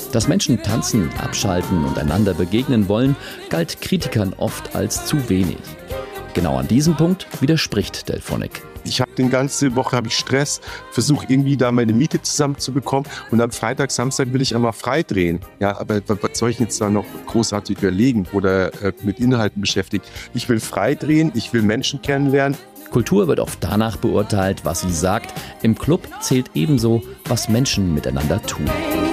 Dass Menschen tanzen, abschalten und einander begegnen wollen, galt Kritikern oft als zu wenig. Genau an diesem Punkt widerspricht Delfonic. Ich habe die ganze Woche Stress, versuche irgendwie da meine Miete zusammenzubekommen und am Freitag, Samstag will ich einmal frei drehen. Ja, aber was soll ich jetzt da noch großartig überlegen oder mit Inhalten beschäftigen? Ich will frei drehen, ich will Menschen kennenlernen. Kultur wird oft danach beurteilt, was sie sagt. Im Club zählt ebenso, was Menschen miteinander tun.